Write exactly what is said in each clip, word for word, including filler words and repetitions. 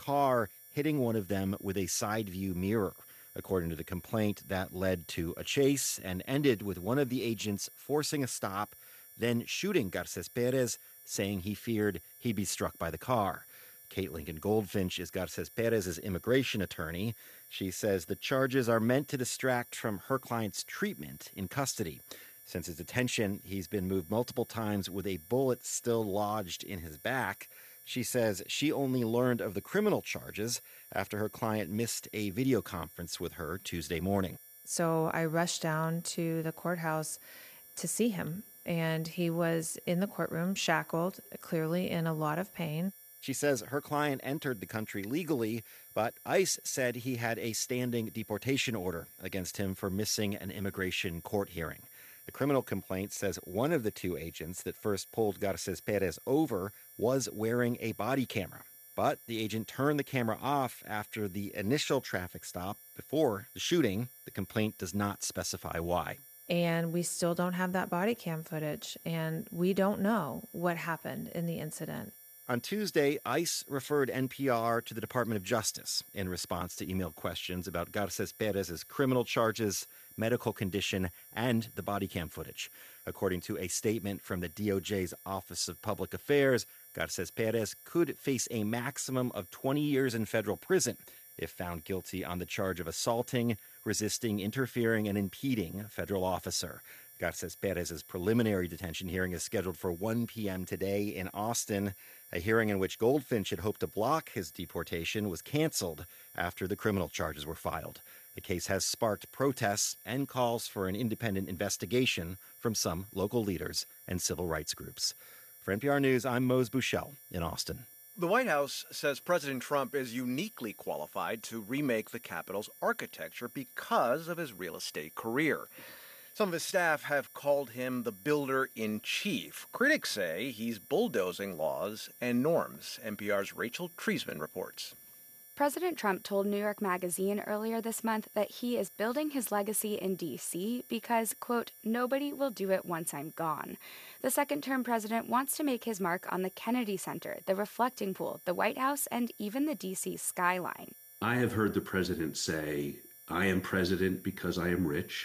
car, hitting one of them with a side view mirror. According to the complaint, that led to a chase and ended with one of the agents forcing a stop, then shooting Garces Perez, saying he feared he'd be struck by the car. Kate Lincoln Goldfinch is Garces Perez's immigration attorney. She says the charges are meant to distract from her client's treatment in custody. Since his detention, he's been moved multiple times with a bullet still lodged in his back. She says she only learned of the criminal charges after her client missed a video conference with her Tuesday morning. So I rushed down to the courthouse to see him, and he was in the courtroom, shackled, clearly in a lot of pain. She says her client entered the country legally, but ICE said he had a standing deportation order against him for missing an immigration court hearing. The criminal complaint says one of the two agents that first pulled Garces Perez over was wearing a body camera. But the agent turned the camera off after the initial traffic stop before the shooting. The complaint does not specify why. And we still don't have that body cam footage, and we don't know what happened in the incident. On Tuesday, ICE referred N P R to the Department of Justice in response to emailed questions about Garces Perez's criminal charges, medical condition, and the body cam footage. According to a statement from the D O J's Office of Public Affairs, Garces Perez could face a maximum of twenty years in federal prison if found guilty on the charge of assaulting, resisting, interfering, and impeding a federal officer. Garces Perez's preliminary detention hearing is scheduled for one p.m. today in Austin. A hearing in which Goldfinch had hoped to block his deportation was canceled after the criminal charges were filed. The case has sparked protests and calls for an independent investigation from some local leaders and civil rights groups. For N P R News, I'm Mose Buchel in Austin. The White House says President Trump is uniquely qualified to remake the Capitol's architecture because of his real estate career. Some of his staff have called him the builder-in-chief. Critics say he's bulldozing laws and norms. N P R's Rachel Treisman reports. President Trump told New York Magazine earlier this month that he is building his legacy in D C because, quote, nobody will do it once I'm gone. The second-term president wants to make his mark on the Kennedy Center, the Reflecting Pool, the White House, and even the D C skyline. I have heard the president say, I am president because I am rich.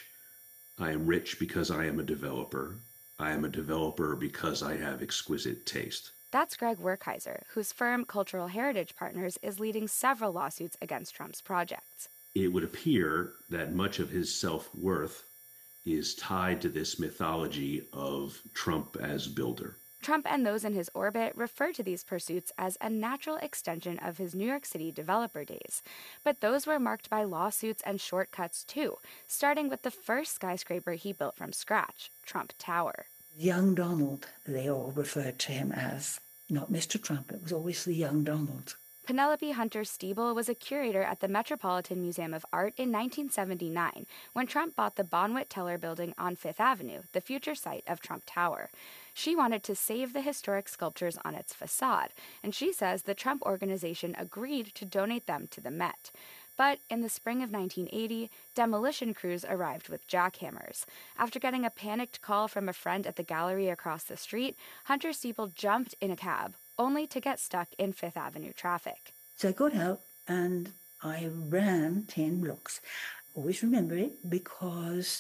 I am rich because I am a developer. I am a developer because I have exquisite taste. That's Greg Werkheiser, whose firm Cultural Heritage Partners is leading several lawsuits against Trump's projects. It would appear that much of his self-worth is tied to this mythology of Trump as builder. Trump and those in his orbit refer to these pursuits as a natural extension of his New York City developer days. But those were marked by lawsuits and shortcuts too, starting with the first skyscraper he built from scratch, Trump Tower. Young Donald, they all referred to him as, not Mister Trump, it was always the young Donald. Penelope Hunter Steeble was a curator at the Metropolitan Museum of Art in nineteen seventy-nine when Trump bought the Bonwit Teller building on Fifth Avenue, the future site of Trump Tower. She wanted to save the historic sculptures on its facade, and she says the Trump Organization agreed to donate them to the Met. But in the spring of nineteen eighty, demolition crews arrived with jackhammers. After getting a panicked call from a friend at the gallery across the street, Hunter Steeble jumped in a cab, only to get stuck in Fifth Avenue traffic. So I got out and I ran ten blocks. Always remember it because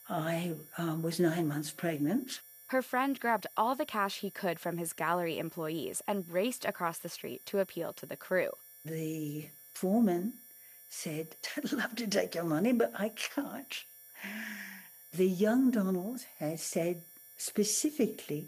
I um, was nine months pregnant. Her friend grabbed all the cash he could from his gallery employees and raced across the street to appeal to the crew. The foreman said, I'd love to take your money, but I can't. The young Donald has said specifically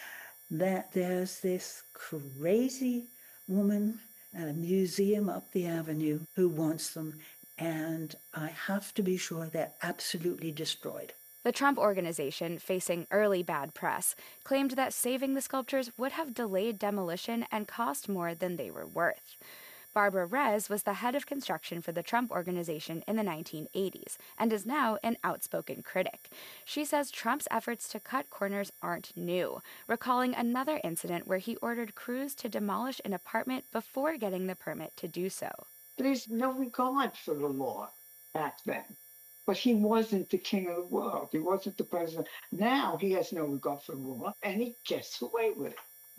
that there's this crazy woman at a museum up the avenue who wants them, and I have to be sure they're absolutely destroyed. The Trump Organization, facing early bad press, claimed that saving the sculptures would have delayed demolition and cost more than they were worth. Barbara Rez was the head of construction for the Trump Organization in the nineteen eighties and is now an outspoken critic. She says Trump's efforts to cut corners aren't new, recalling another incident where he ordered crews to demolish an apartment before getting the permit to do so. There's no regard for the law back then. But he wasn't the king of the world. He wasn't the president. Now he has no regard for the law, and he gets away with it.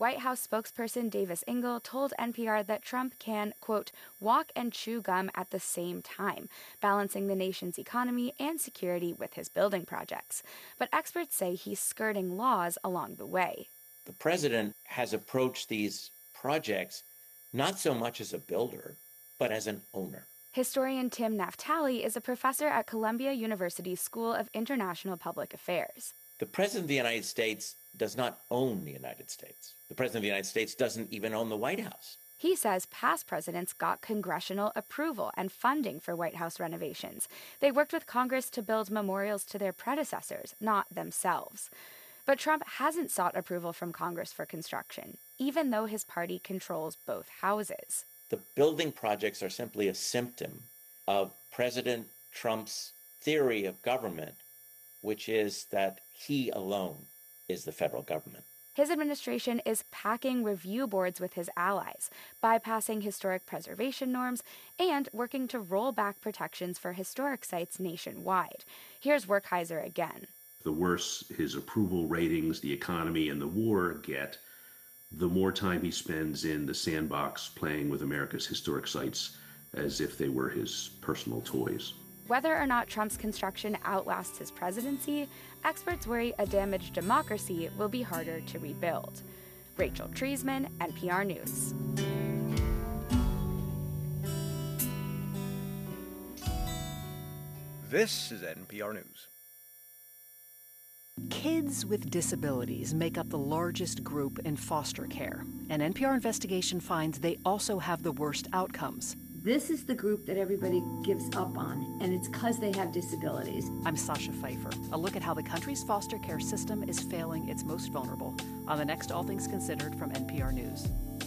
White House spokesperson Davis Ingle told N P R that Trump can, quote, walk and chew gum at the same time, balancing the nation's economy and security with his building projects. But experts say he's skirting laws along the way. The president has approached these projects not so much as a builder, but as an owner. Historian Tim Naftali is a professor at Columbia University's School of International Public Affairs. The President of the United States does not own the United States. The President of the United States doesn't even own the White House. He says past presidents got congressional approval and funding for White House renovations. They worked with Congress to build memorials to their predecessors, not themselves. But Trump hasn't sought approval from Congress for construction, even though his party controls both houses. The building projects are simply a symptom of President Trump's theory of government, which is that he alone is the federal government. His administration is packing review boards with his allies, bypassing historic preservation norms, and working to roll back protections for historic sites nationwide. Here's Werkheiser again. The worse his approval ratings, the economy, and the war get, the more time he spends in the sandbox playing with America's historic sites as if they were his personal toys. Whether or not Trump's construction outlasts his presidency, experts worry a damaged democracy will be harder to rebuild. Rachel Treisman, N P R News. This is N P R News. Kids with disabilities make up the largest group in foster care. An N P R investigation finds they also have the worst outcomes. This is the group that everybody gives up on, and it's because they have disabilities. I'm Sasha Pfeiffer. A look at how the country's foster care system is failing its most vulnerable on the next All Things Considered from N P R News.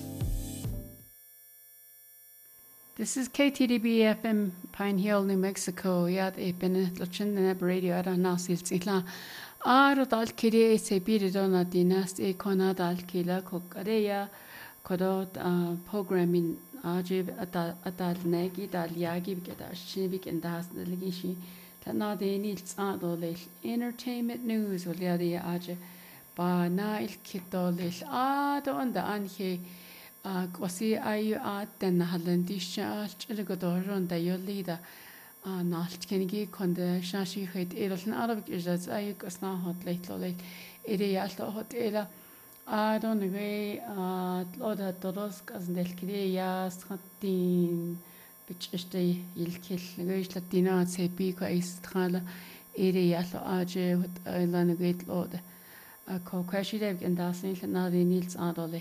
This is K T D B F M, Pine Hill, New Mexico. Yad e benet lochin radio ara nasil tsila. Aro dal kiri se biri dona dinas e kona dal kila kokareya kodot programming ajib atal atal negi dal yagi bigeda shibik and das neligishi lana de nils adolil entertainment news oliadi aje ba nail kitolil ado anda anhe quasi ayu aten halendisha chiligodoron da yolida naalt kenigi konde shashi het elon arabik ijaz ayu kasna hot leitlolil ere yalto hot ela I don't agree. Uh, Loda todos kasndel kiri ya skatin bich este yilkil ngesh latina sepi ko isthala ere yalto aje with ilan great loda. A ko kwashi dev endasin na de nils adole.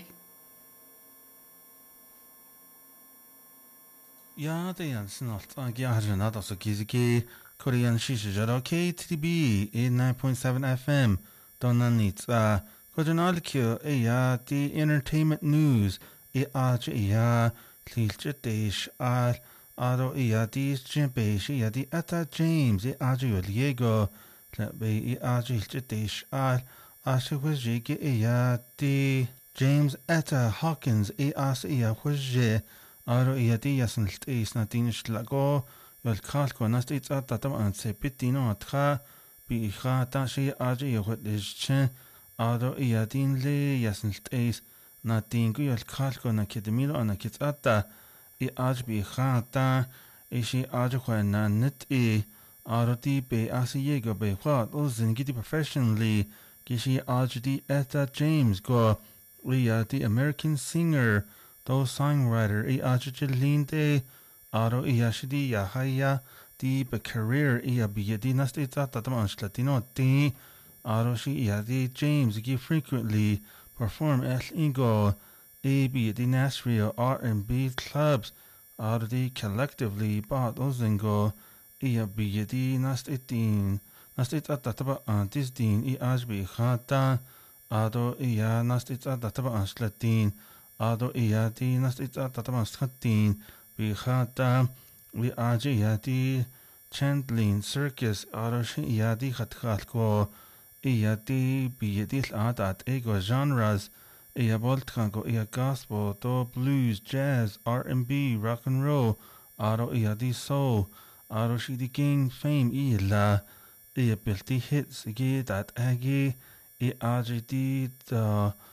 Ja, det är en snart. Jag har redan att så kiziki Korean shisha K T D B eighty-nine point seven F M. Donna nits uh Kodunalkyo eya the entertainment news e aj eya tlilchetish al aro eya di chimpesh eya di Etta James e aj yoliego be e aj tlilchetish al ashwajike eya di James Etta Hawkins e as eya hwaje aro eya di yasanltis na dinish lago yol khalko nastit atatam anse pitino atha bi kha ta shi aj yodish Ado iadin le yasnlteis na tingu yal khalko na kedemilo ana kitsata I ajbi khata ishi ajwa na nit e ado di be asiyego be khwa o zingidi professionally kishi ajdi Etta James go ria the American singer do songwriter e ajjilinde ado iashidi yahaya di be career e abiyadi nastita tataman latino ti Aroshi Yadi James give frequently perform at Ingo A B the Nashville R and B clubs Ardi collectively bought Ozingo Ia B the Nastitin Nastit Atataba Antisdin I Ashbi Hata Ado Ia Nastit Atataba Anslatin Ado Ia di Nastit Atataba Skatin Bihata We Aji Yadi Chandlin Circus Aroshi Yadi Hatkalko Ia di biyadil adat ego genres ia boltkango ia gospel do blues jazz R and B rock and roll aro ia di soul aro shi di gain fame ia la ia bilti hits igi dat agi i aji di the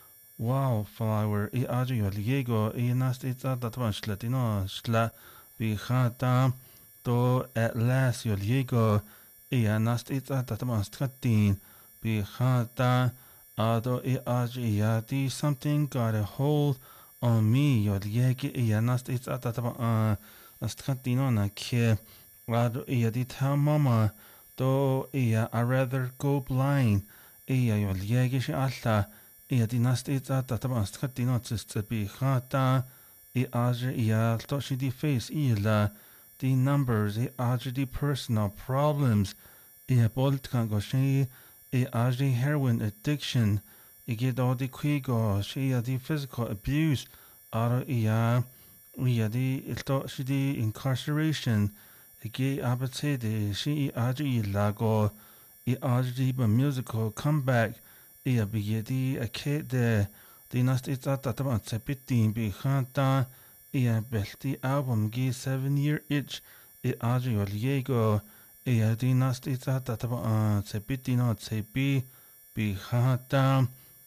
wildflower i aji yol yego i nast it's at that one slatino sla bi khata to at last yol yego i nast it's at that one skatin bi khata ado i aji yati something got a hold on me yol yegi i nast it's at that one skatino na ke ado i yati tell mama to i I rather go blind i yol yegi shi alla I di nast it's at that one skatino to be khata I aji ya to shi di face I la the numbers I aji the personal problems I bolt kan go shi I aji heroin addiction I get all the quigo shi ya the physical abuse aro I ya the to shi the incarceration I get abate de shi I aji la go I aji the musical comeback I bigedi a kid de the nast it's at that one sepitin be khanta I belti album gi seven year itch I aji ol yego I the nast it's at that one sepitin not sepi be khanta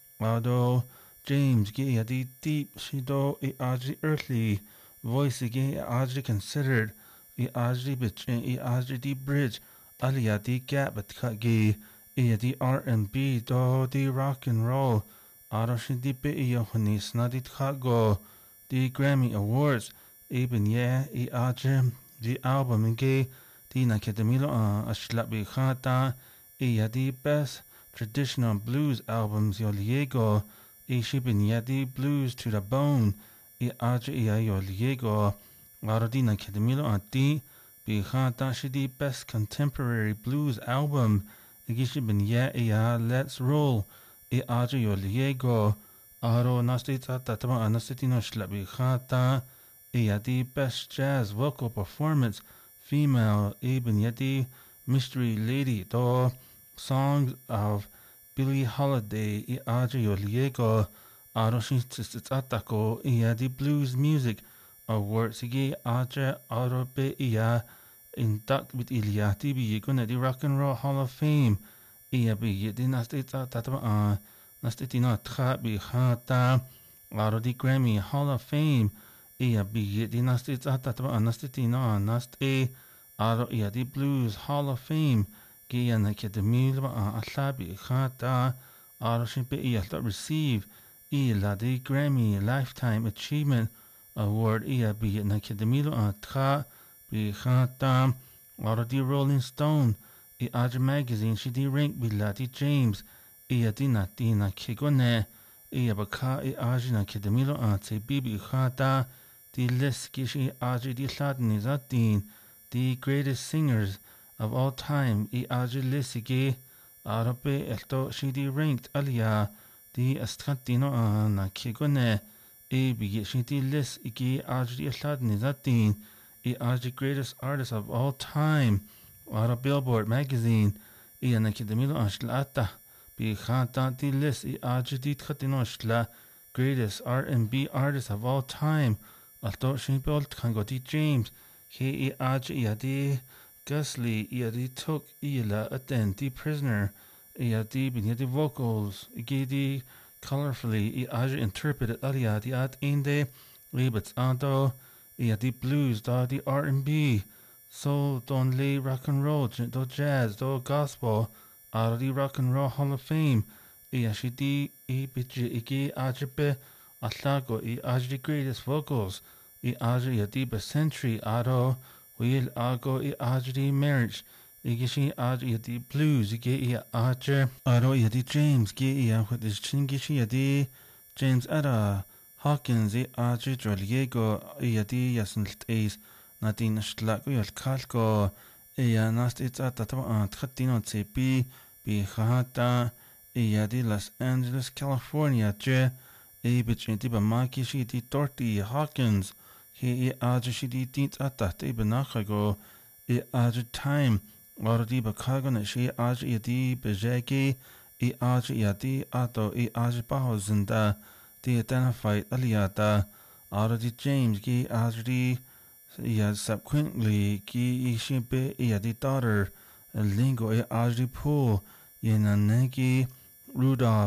ado James gi the deep shido I aji earthly voice gi aji considered I aji bitch I aji the bridge alia the gap but gi I the R and B do the rock and roll Arashi di be yohni snadit khago the Grammy Awards even yeah I ajem the album ge the nakademilo ashlabi khata I the best traditional blues albums yol yego I shibin yeah the blues to the bone I aje I yol yego aradi nakademilo ati bi khata shi the best contemporary blues album Igishibin ya iya let's roll I aji yol yego aro nastita tatama anastitino shlabi khata iya the best jazz vocal performance female ibn yadi mystery lady do songs of Billie Holiday I aji yol yego aro shintsatako iya the blues music awards igi aja aro be iya induct with Iliati be gonna the Rock and Roll Hall of Fame. Ia be the nastita tatama nastitina tra be hata aro the Grammy Hall of Fame. Ia be the nastita tatama nastitina nast a aro ia the Blues Hall of Fame. Gia na kedemilva ahlabi hata aro shimpe ia to receive ila the Grammy Lifetime Achievement Award. Ia be na kedemilo tra be khata aro the Rolling Stone I aja magazine she di rank bilati James I di natina kigone I baka I aja na kedemilo ate bibi khata the list kishi aja di ladni zatin the greatest singers of all time I aja lisige arabe elto she di ranked alia the astratino na kigone I bigi she di list igi aja di ladni zatin I are the greatest artist of all time. Ara Billboard magazine. I an akademilo ashlata. Bi khata di list I are the khatino greatest R and B artist of all time. Alto shimbolt kangoti James. He I are the Gusly. I the took ila atten the prisoner. I the binya the vocals. I the colorfully. I are interpreted alia the at inde. Libets ando. Yeah, the blues, do the R and B, soul, don't lay rock and roll, do jazz, do gospel, out of the Rock and Roll Hall of Fame. Yeah, she di e bitch igi ajibe atlago I aj the greatest vocals. I aj ya di century aro will ago I aj the marriage. Igi she aj ya di blues igi I aj aro ya di James gi ya with his chingi she ya di James Ada. Hawkins I aji droliego I di yasnlt eis nadin shlago yal kalko I nast it's at tatama tratino tsepi bi khata I di Los Angeles, California je I bitchin di bamaki shi di Dorothy Hawkins he I aji shi di dint at that I benachago I aji time or di bakagon shi aji di bejegi I aji di ato I aji bahozinda the identified aliata already James gi already yeah subsequently gi ishimpe yeah the daughter lingo already pool yenanegi Rudolph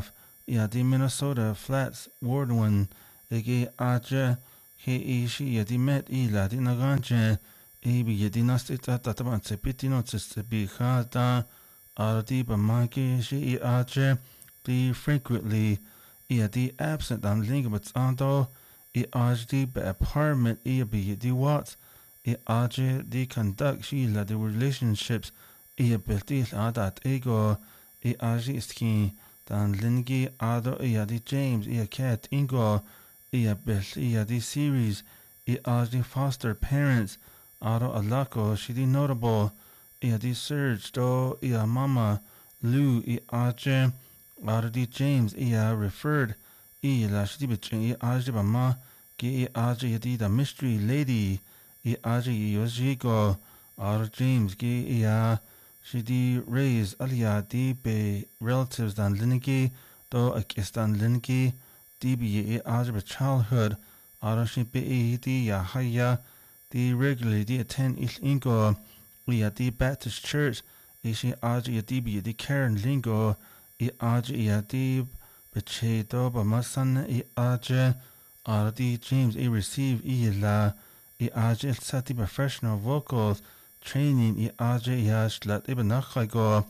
ia di Minnesota Flats Ward one ege aje he ishi ia di met ila di naganje ebi ia di nastita tataban se pitino se bi khata ardi ba maki shi i aje di frequently ia di absent on lingabats ando I ajdi be apartment ia bi di what I aje di conduct shi la the relationships ia belti adat ego I aji iski dan lingi ado ia di James ia cat ingo ia bel ia di series I aji foster parents ado alako shi di notable ia di surge do ia mama Lou I aje ado di James ia referred I la shi di bitching I aji ba ma ki I aji di the mystery lady I aji yojigo ado James ki ia she di raise alia di be relatives dan linigi do akistan linigi di be a childhood ara she be di ya haya di regularly di attend il ingo we di Baptist church I she aji di be di Karen lingo I aji ya di beche do ba masan I aji ara di James I receive I la I aji sati professional vocals training I aje ya shlat ibn nachaigo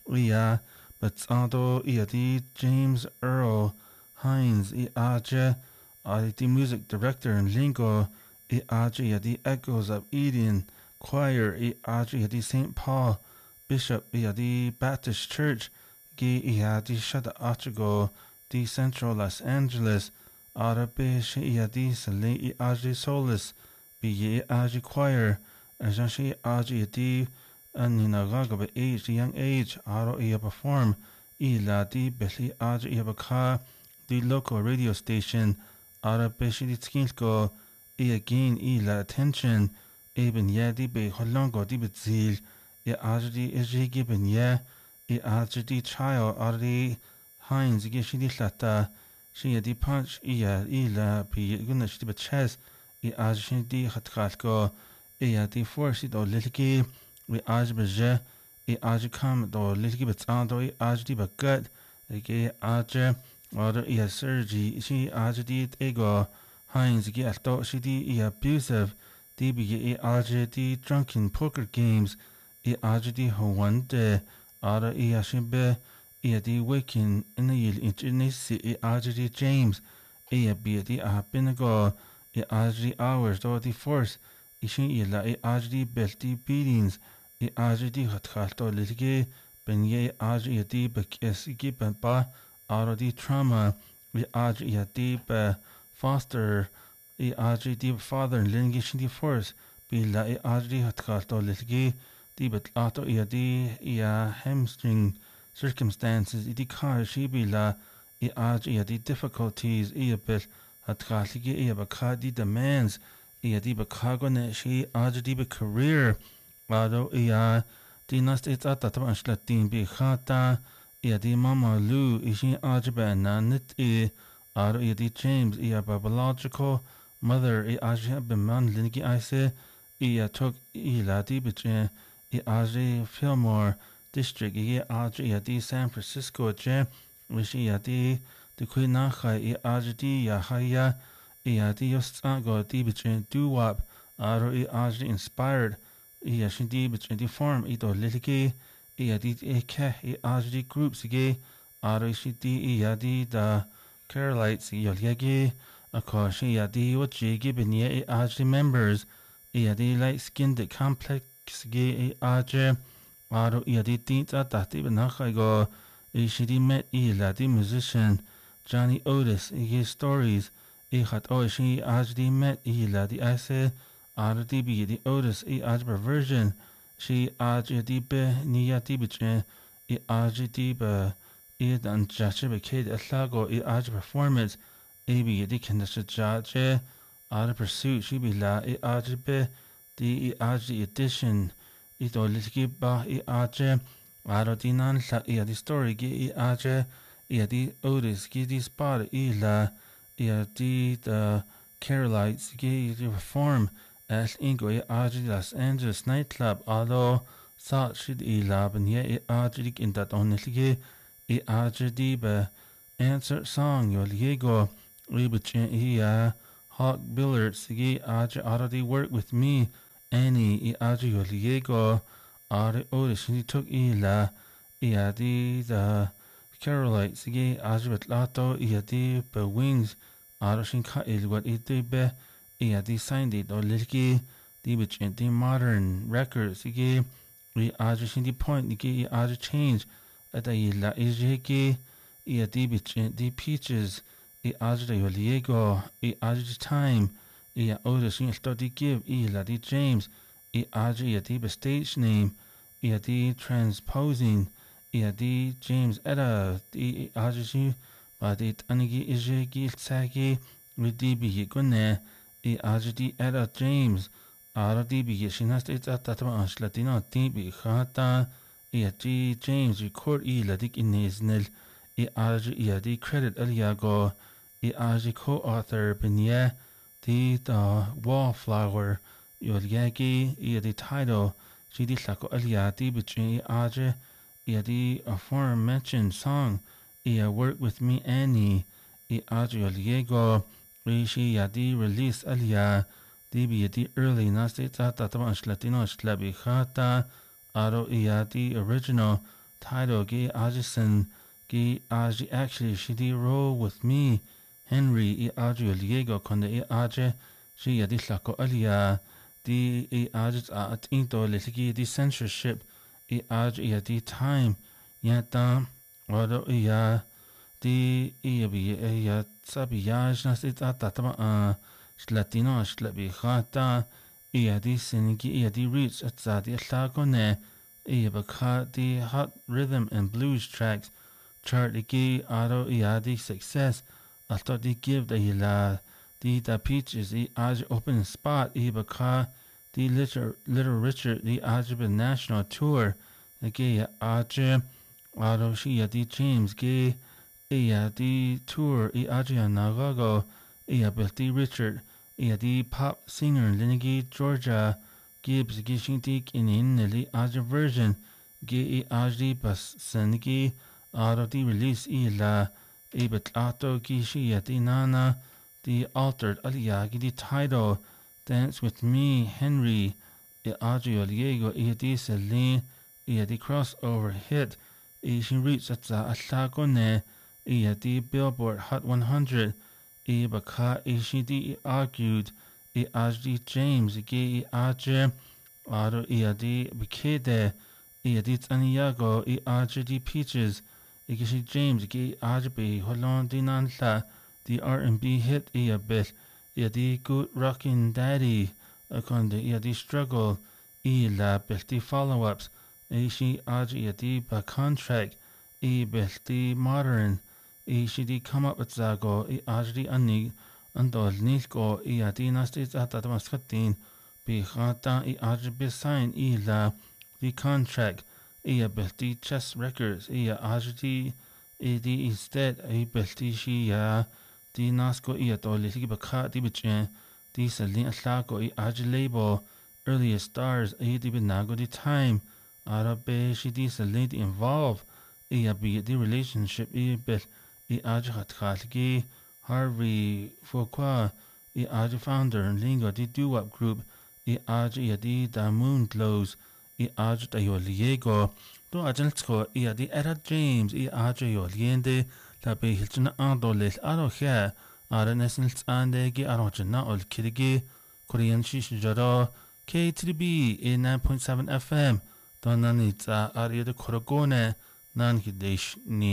ia but ado ia di James Earl Hines I aje I di music director in lingo I aje ya di Echoes of Eden choir I aje ya di Saint Paul Bishop ia di Baptist Church gi ia di shada achigo di Central Los Angeles arabe shi ia di sale I aje Solis bi I aje choir as she aji di and in a gagab age young age aro ia perform I la di beli aji ia baka the local radio station ara beshi di skilko I again I la attention eben ya di be holongo di bezil I aji di eji given ya I aji di child ari Heinz gishi di lata she di punch ia I la bi guna shi di chess I aji di hatkalko ia di force do lilki we aj beje I aj kam do lilki betando I aj di bagat ege aj or ia surgery she aj di ego Heinz gi alto she di I abusive di bi I aj di drunken poker games I aj di hwande or ia shimbe ia di waking in the yil inch I aj di James ia bi di a binago I aj di hours do di force Ishin ila I ajdi belti beatings I ajdi hatkalto lilge ben ye ajdi di bekesigi ben ba arodi trauma I ajdi di be foster I ajdi di father lingi shindi force bila I ajdi hatkalto lilge di betlato I di ia hamstring circumstances I di car shi bila I ajdi di difficulties I bel hatkaltige I bakadi demands ia di bakago ne shi aj di be career ado ia di nast it ata taban shlatin bi khata ia di mama Lou ishi aj be na nit I ado ia di James ia biological mother I aj be man lingi I say ia took I la di biche I aj Fillmore district ia aj ia di San Francisco je ishi ia di di kuina khai I aj di ya haya ia di yostago di bitchin doo-wop aro I ajdi inspired ia shindi bitchin di form I do liligi ia di eke I ajdi groups ige aro shindi ia di da Carolites I yolyagi ako shi ia di wachigi binye I ajdi members ia di light-skinned complex ige I ajdi aro ia di tinta dati binakaigo I shindi met I la di musician Johnny Otis ige stories I had o she ajdi met I la di ase ardi bi di Otis I ajber version she ajdi be niya di biche I ajdi be I dan jache be kid aslago I aj performance I bi di kendasha jache ar pursuit she bi la I ajbe di I ajdi edition I do litki ba I aje aro di nan la I di story gi I aje I di Otis gi di spot I la ia di the Carolites gi di reform as ingo I ajdi Los Angeles nightclub although sa shid I la ben ye I ajdi in that only I ajdi be answer song yol yego ribachin iya Hawk Billard sige aja already work with me any I aja yol yego are audition took ila iya di the Carolite sige aja betlato iya di be wings audition ka il what it be iya di signed it or lilki di bachin di modern records sige we aja shindi point niki aja change at a ila ijeki iya di bachin di peaches I aja yol yego I aja time I audition study give I la di James I aja iya di be stage name I di transposing I di James era I aja shi ba di tanigi ijeki sagi we di bi gune I aja di era James ara di bi shinas it at tatma latino di bi khata I di James record I la dik inesnel I aja I di credit aliago I aja co-author binye di the wallflower yol yagi I di title she di lako alia di bitchin I aja I di aforementioned song I work with me Annie I aja yol yego rishi ya di release alia di bi di early nasti tata tama latino slabi khata aro I di original title gi aja sin gi aja actually she di roll with me Henry I aja yol yego konde I aja she ya di lako alia di I aja at into liki di censorship I aja ya di time yata aro ya di I bi ya sabi ya nasti tata tama uh Latino slabi khata I di sinigi I di roots at zadi lagone I bakha di hot rhythm and blues tracks chart igi aro I di success alto di give the ila di da peaches I aja open spot I bakha di little little Richard di aja be national tour igi aja aro shi di James gi I di tour I aja nagago I be Richard I di pop singer Linigi Georgia Gibbs gishintik in in the aja version gi I aja bas senigi aro di release I la I betlato gishi di nana di altered aliyagi di title Dance With Me Henry I aja yol yego I di Celine I di crossover hit I shin roots at za atlagone I di Billboard Hot one hundred I bakha I shi di argued I aja di James gi I aja aro I di bikede I di Taniago I aja di Peaches I gishi James gi aja be holon di nanla di R and B hit I a bit I di good rockin' daddy akonde I di struggle I la bit di follow-ups I shi aja I di ba contract I bit di modern I shi di come up with zago I aja di anig andol nilko I di nasti zata damaskatin bi khata I aja be sign I la di contract I bit di chess records I aja di I di instead I bit di shi ya di nasko I adol ligi bakha di bitchen di salin atlako I aja label earliest stars I di binago di time arabe shi di salin involved I be the relationship I bit I aja khatkalgi Harvey Fuqua I aja founder and lingo di doo-wop group I aja I di da moon glows I aja da yol yego do ajal tsko I di era James I aja yol yende la be hilchina andolil aro kha ara national tsande gi aro jana ol kirigi Korean shish jara K three B nine point seven F M donani tsa ari de korogone nan hidesh ni